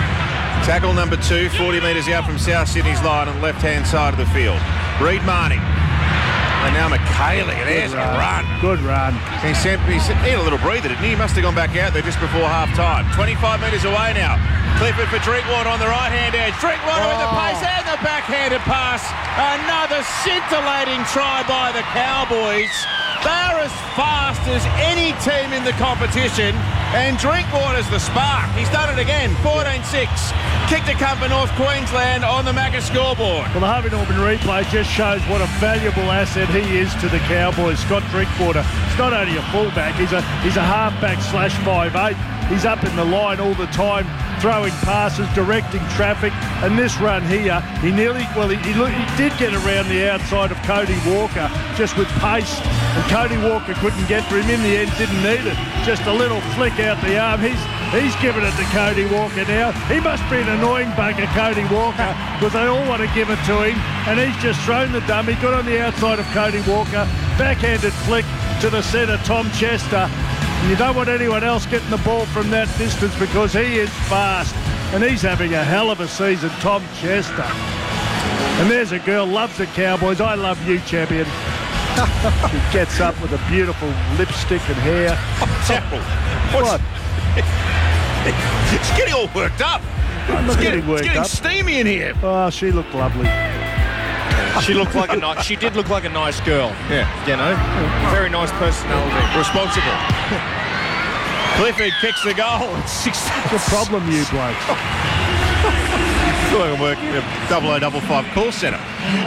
Tackle number 2, 40 metres out from South Sydney's line on the left-hand side of the field. Reid Marnie. And now McKaylee. There's a run. Good run. He had a little breather, didn't he? He must have gone back out there just before half-time. 25 metres away now. Clifford for Drinkwater on the right-hand edge. Drinkwater with the pace and the backhanded pass. Another scintillating try by the Cowboys. They're as fast as any team in the competition. And Drinkwater's the spark. He's done it again. 14-6. Kick to come for North Queensland on the Macca scoreboard. Well, the Harvey Norman replay just shows what a valuable asset he is to the Cowboys. Scott Drinkwater. He's not only a fullback, he's a halfback /5'8". He's up in the line all the time, throwing passes, directing traffic. And this run here, he did get around the outside of Cody Walker just with pace. And Cody Walker couldn't get to him. In the end, didn't need it. Just a little flick out the arm. He's given it to Cody Walker now. He must be an annoying bugger, Cody Walker, because they all want to give it to him. And he's just thrown the dummy, got on the outside of Cody Walker, backhanded flick to the centre, Tom Chester. And you don't want anyone else getting the ball from that distance because he is fast. And he's having a hell of a season, Tom Chester. And there's a girl, loves the Cowboys. I love you, champion. He gets up with a beautiful lipstick and hair. Terrible. What? It's getting all worked up. It's getting steamy in here. Oh, she looked lovely. She did look like a nice girl. Yeah. You know, very nice personality. Responsible. Clifford kicks the goal. It's 16. What's the problem, you blokes? I feel like I'm working at 0055 call centre.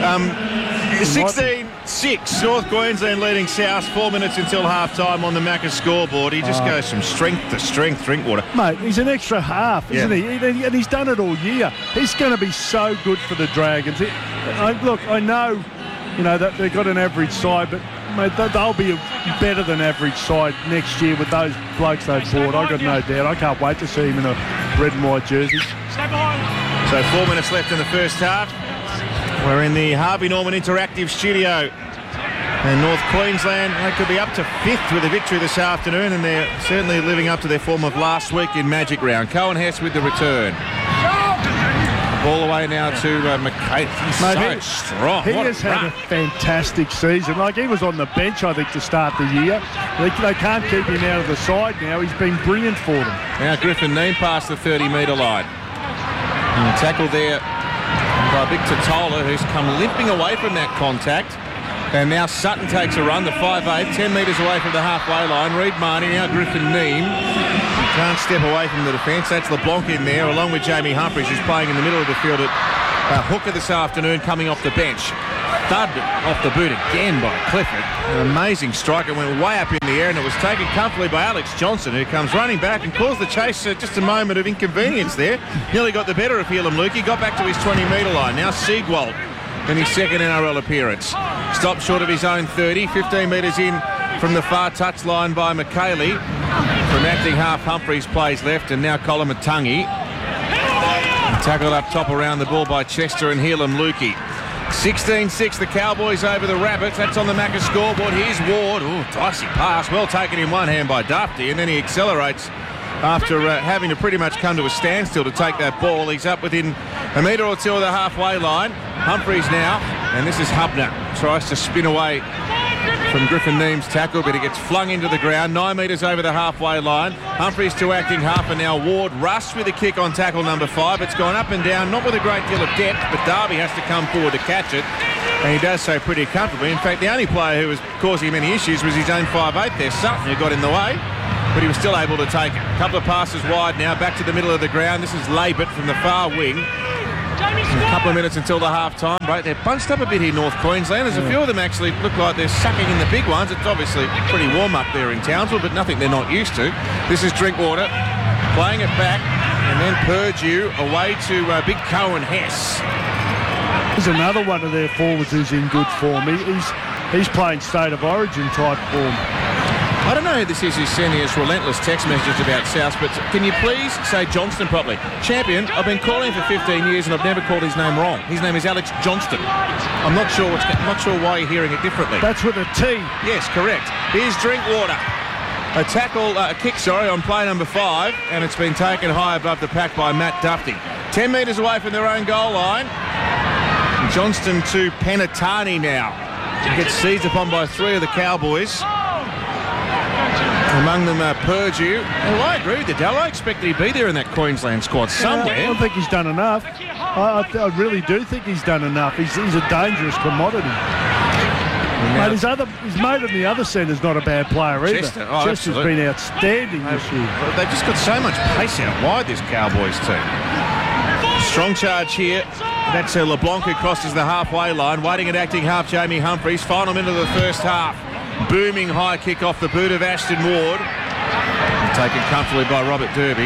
16-6. North Queensland leading South. 4 minutes until half-time on the Macca scoreboard. He just goes from strength to strength, Drinkwater. Mate, he's an extra half, isn't he? And he's done it all year. He's going to be so good for the Dragons. I know, that they've got an average side, but mate, they'll be a better than average side next year with those blokes they've bought. I've got no doubt. I can't wait to see him in a red and white jersey. So 4 minutes left in the first half. We're in the Harvey Norman Interactive Studio. And North Queensland, they could be up to 5th with a victory this afternoon, and they're certainly living up to their form of last week in Magic Round. Cohen Hess with the return. Ball away now to McKay. He's so strong. He has had a fantastic season. Like, he was on the bench, I think, to start the year. They can't keep him out of the side now. He's been brilliant for them. Now Griffin Neame past the 30-metre line. And tackle there by Victor Tola, who's come limping away from that contact. And now Sutton takes a run, the 5'8", 10 metres away from the halfway line. Reid Marnie, now Griffin Neame. Can't step away from the defence. That's LeBlanc in there, along with Jamie Humphries, who's playing in the middle of the field at hooker this afternoon, coming off the bench. Thud off the boot again by Clifford. An amazing strike. It went way up in the air, and it was taken comfortably by Alex Johnson, who comes running back and calls the chase. Just a moment of inconvenience there. Nearly got the better of Helam Lukey. Got back to his 20-metre line. Now Siegwald in his second NRL appearance. Stopped short of his own 30. 15 metres in from the far touch line by McKaylee. From acting half, Humphries plays left, and now Colin Matangi. Tackled up top around the ball by Chester and Helam Lukey. 16-6, the Cowboys over the Rabbits. That's on the Macca scoreboard. Here's Ward. Ooh, dicey pass. Well taken in one hand by Dufty, and then he accelerates after having to pretty much come to a standstill to take that ball. He's up within a metre or two of the halfway line. Humphries now, and this is Hubner. Tries to spin away from Griffin Neame's tackle, but he gets flung into the ground. 9 metres over the halfway line. Humphries to acting half, and now Ward rushed with a kick on tackle number 5. It's gone up and down, not with a great deal of depth, but Darby has to come forward to catch it, and he does so pretty comfortably. In fact, the only player who was causing him any issues was his own 5'8" there, Sutton, who got in the way, but he was still able to take it. A couple of passes wide now, back to the middle of the ground. This is Labert from the far wing. A couple of minutes until the half-time break. They're bunched up a bit here, North Queensland. There's a few of them actually look like they're sucking in the big ones. It's obviously pretty warm up there in Townsville, but nothing they're not used to. This is Drinkwater playing it back, and then Purdue away to Big Cohen Hess. There's another one of their forwards who's in good form. He's playing state of origin type form. I don't know who this is who's sending us relentless text messages about South, but can you please say Johnston properly? Champion, I've been calling him for 15 years and I've never called his name wrong. His name is Alex Johnston. I'm not sure why you're hearing it differently. That's with a T. Yes, correct. Here's Drinkwater. A kick on play number 5, and it's been taken high above the pack by Matt Dufty. 10 metres away from their own goal line. Johnston to Penatani now. He gets seized upon by 3 of the Cowboys. Among them, Purdue. Well, I agree with you, Dal. I expected he'd be there in that Queensland squad somewhere. I don't think he's done enough. I really do think he's done enough. He's a dangerous commodity. Mate, his mate on the other centre's not a bad player either. Chester's been outstanding this year. They've just got so much pace out wide, this Cowboys team. Strong charge here. That's LeBlanc who crosses the halfway line. Waiting at acting half, Jamie Humphries. Final minute of the first half. Booming high kick off the boot of Ashton Ward. Taken comfortably by Robert Derby.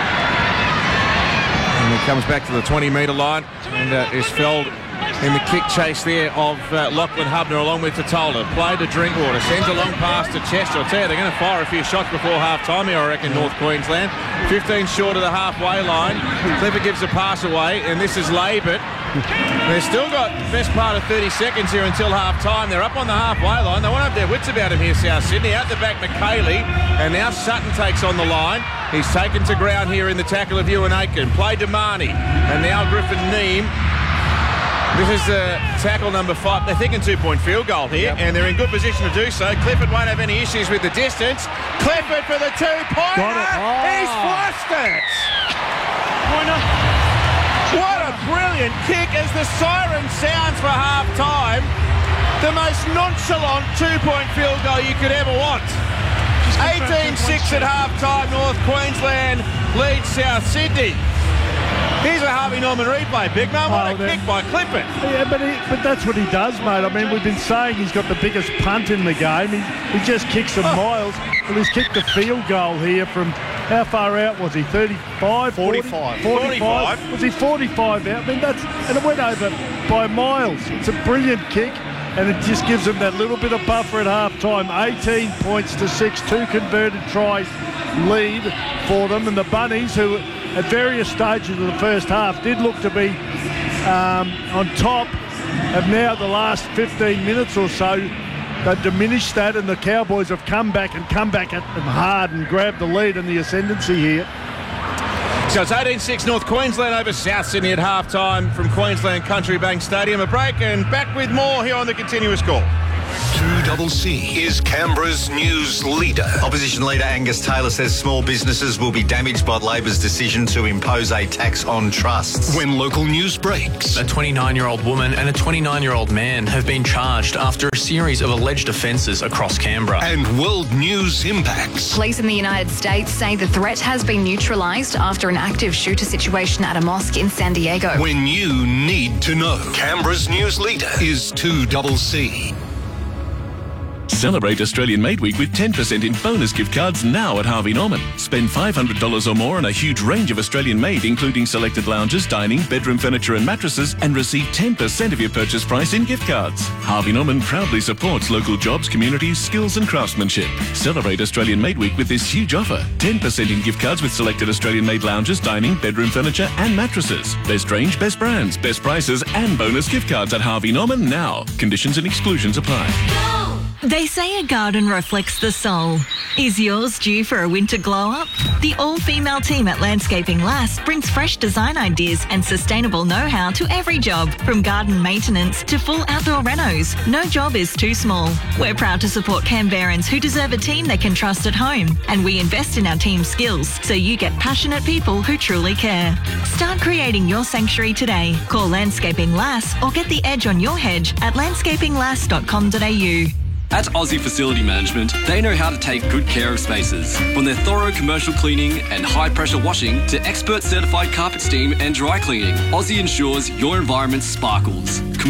And he comes back to the 20-metre line and is felled in the kick chase there of Lachlan Hubner along with Totola. Play to Drinkwater, sends a long pass to Chester. I'll tell you, they're going to fire a few shots before half-time here, I reckon, North Queensland. 15 short of the halfway line. Clifford gives a pass away, and this is Labert. They've still got the best part of 30 seconds here until half-time. They're up on the halfway line. They won't have their wits about him here, South Sydney. Out the back, McKaylee, and now Sutton takes on the line. He's taken to ground here in the tackle of Ewan Aitken. Play to Marnie, and now Griffin Neame. This is tackle number 5. They're thinking two-point field goal here, and they're in good position to do so. Clifford won't have any issues with the distance. Clifford for the two-pointer. Got it. Oh. He's flushed it. Pointer. What a brilliant kick as the siren sounds for half-time. The most nonchalant two-point field goal you could ever want. 18-6 at half-time. North Queensland leads South Sydney. Here's a Harvey Norman replay, Big Man. What a kick by Clifford. Yeah, but that's what he does, mate. I mean, we've been saying he's got the biggest punt in the game. He just kicks them miles. Well, he's kicked a field goal here from, how far out was he? 35? 45. 45. Was he 45 out? I mean, and it went over by miles. It's a brilliant kick, and it just gives them that little bit of buffer at half-time. 18 points to 6, 2 converted tries lead for them. And the Bunnies, who at various stages of the first half did look to be on top, have now the last 15 minutes or so they've diminished that, and the Cowboys have come back at them hard and grabbed the lead and the ascendancy here. So it's 18-6 North Queensland over South Sydney at half-time from Queensland Country Bank Stadium. A break and back with more here on the Continuous Call. 2CC is Canberra's news leader. Opposition leader Angus Taylor says small businesses will be damaged by Labor's decision to impose a tax on trusts. When local news breaks. A 29-year-old woman and a 29-year-old man have been charged after a series of alleged offences across Canberra. And world news impacts. Police in the United States say the threat has been neutralised after an active shooter situation at a mosque in San Diego. When you need to know. Canberra's news leader is 2CC. Celebrate Australian Made Week with 10% in bonus gift cards now at Harvey Norman. Spend $500 or more on a huge range of Australian made, including selected lounges, dining, bedroom furniture and mattresses, and receive 10% of your purchase price in gift cards. Harvey Norman proudly supports local jobs, communities, skills and craftsmanship. Celebrate Australian Made Week with this huge offer. 10% in gift cards with selected Australian made lounges, dining, bedroom furniture and mattresses. Best range, best brands, best prices and bonus gift cards at Harvey Norman now. Conditions and exclusions apply. They say a garden reflects the soul. Is yours due for a winter glow-up? The all-female team at Landscaping Lass brings fresh design ideas and sustainable know-how to every job, from garden maintenance to full outdoor renos. No job is too small. We're proud to support Canberrans who deserve a team they can trust at home, and we invest in our team's skills so you get passionate people who truly care. Start creating your sanctuary today. Call Landscaping Lass or get the edge on your hedge at landscapinglass.com.au. At Aussie Facility Management, they know how to take good care of spaces. From their thorough commercial cleaning and high-pressure washing to expert certified carpet steam and dry cleaning, Aussie ensures your environment sparkles.